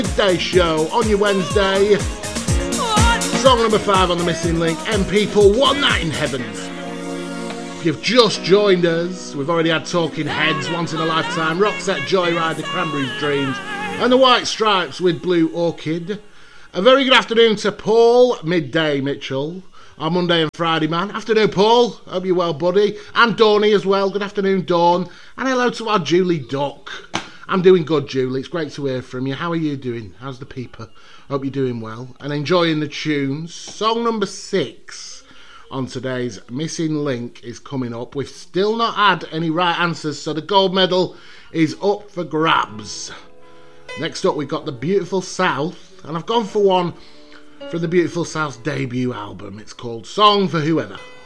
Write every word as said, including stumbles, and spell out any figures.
Midday show on your Wednesday. Song number five on the Missing Link, M People, One Night in Heaven. If you've just joined us, we've already had Talking Heads, Once in a Lifetime, Roxette, Joyride, The Cranberries, Dreams, and The White Stripes with Blue Orchid. A very good afternoon to Paul Midday Mitchell, our Monday and Friday man. Afternoon, Paul. Hope you're well, buddy. And Dawny as well. Good afternoon, Dawn. And hello to our Julie Duck. I'm doing good, Julie. It's great to hear from you. How are you doing? How's the peeper? Hope you're doing well and enjoying the tunes. Song number six on today's Missing Link is coming up. We've still not had any right answers, so the gold medal is up for grabs. Next up, we've got The Beautiful South, and I've gone for one from The Beautiful South's debut album. It's called Song for Whoever.